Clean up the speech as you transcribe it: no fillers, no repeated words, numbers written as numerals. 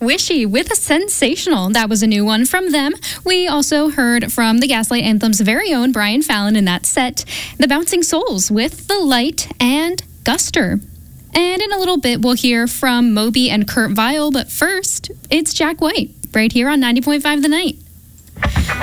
Wishy with a Sensational. That was a new one from them. We also heard from the Gaslight Anthem's very own Brian Fallon in that set, The Bouncing Souls with The Light and Guster. And in a little bit, we'll hear from Moby and Kurt Vile, but first, it's Jack White, right here on 90.5 The Night.